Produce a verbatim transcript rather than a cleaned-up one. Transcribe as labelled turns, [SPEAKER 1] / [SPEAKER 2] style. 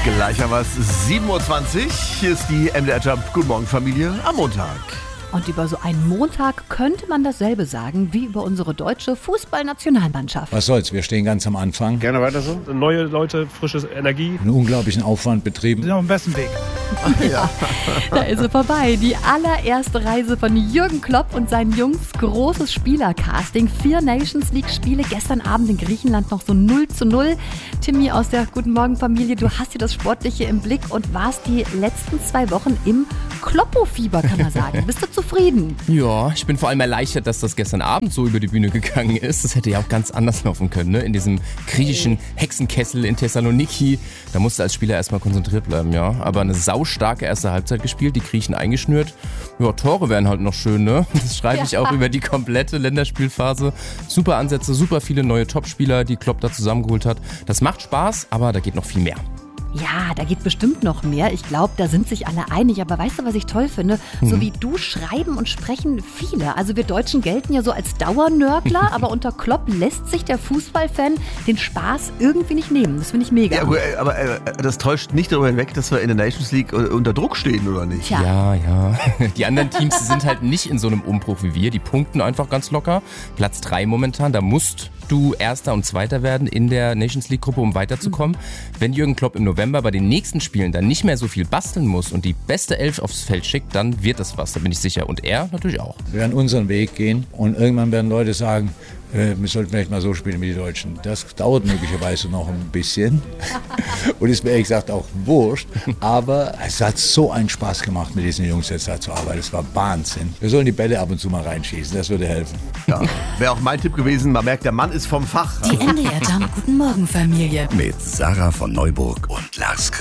[SPEAKER 1] Gleich haben wir es, sieben Uhr zwanzig. Hier ist die M D R Jump. Guten Morgen, Familie, am Montag.
[SPEAKER 2] Und über so einen Montag könnte man dasselbe sagen wie über unsere deutsche Fußballnationalmannschaft.
[SPEAKER 3] Was soll's, wir stehen ganz am Anfang.
[SPEAKER 4] Gerne weiter so. Neue Leute, frische Energie.
[SPEAKER 3] Einen unglaublichen Aufwand betrieben.
[SPEAKER 4] Wir sind auf dem besten Weg.
[SPEAKER 2] Ja, da ist sie vorbei. Die allererste Reise von Jürgen Klopp und seinen Jungs. Großes Spielercasting. Vier Nations League Spiele. Gestern Abend in Griechenland noch so null zu null. Timmy aus der Guten Morgen Familie, du hast hier das Sportliche im Blick und warst die letzten zwei Wochen im Kloppo-Fieber, kann man sagen. Bist du zufrieden?
[SPEAKER 5] Ja, ich bin vor allem erleichtert, dass das gestern Abend so über die Bühne gegangen ist. Das hätte ja auch ganz anders laufen können, ne? In diesem griechischen Hexenkessel in Thessaloniki. Da musst du als Spieler erstmal konzentriert bleiben, ja. Aber eine saustarke erste Halbzeit gespielt, die Griechen eingeschnürt. Ja, Tore wären halt noch schön, ne? Das schreibe ja. ich auch über die komplette Länderspielphase. Super Ansätze, super viele neue Topspieler, die Klopp da zusammengeholt hat. Das macht Spaß, aber da geht noch viel mehr.
[SPEAKER 2] Ja, da geht bestimmt noch mehr. Ich glaube, da sind sich alle einig. Aber weißt du, was ich toll finde? Mhm. So wie du schreiben und sprechen viele. Also wir Deutschen gelten ja so als Dauernörgler, aber unter Klopp lässt sich der Fußballfan den Spaß irgendwie nicht nehmen. Das finde ich mega.
[SPEAKER 1] Ja, aber, aber äh, das täuscht nicht darüber hinweg, dass wir in der Nations League unter Druck stehen, oder nicht?
[SPEAKER 2] Tja.
[SPEAKER 5] Ja, ja. Die anderen Teams sind halt nicht in so einem Umbruch wie wir. Die punkten einfach ganz locker. Platz drei momentan, da musst du Erster und Zweiter werden in der Nations League Gruppe, um weiterzukommen. Mhm. Wenn Jürgen Klopp im November bei den nächsten Spielen dann nicht mehr so viel basteln muss und die beste Elf aufs Feld schickt, dann wird das was, da bin ich sicher. Und er natürlich auch.
[SPEAKER 3] Wir werden unseren Weg gehen und irgendwann werden Leute sagen, äh, wir sollten vielleicht mal so spielen wie die Deutschen. Das dauert möglicherweise noch ein bisschen und ist mir ehrlich gesagt auch wurscht. Aber es hat so einen Spaß gemacht, mit diesen Jungs jetzt da zu arbeiten. Es war Wahnsinn. Wir sollen die Bälle ab und zu mal reinschießen, das würde helfen.
[SPEAKER 1] Ja, wäre auch mein Tipp gewesen, man merkt, der Mann ist vom Fach.
[SPEAKER 6] Die M D R Jump Guten Morgen Familie.
[SPEAKER 7] Mit Sarah von Neuburg und Lars Christ.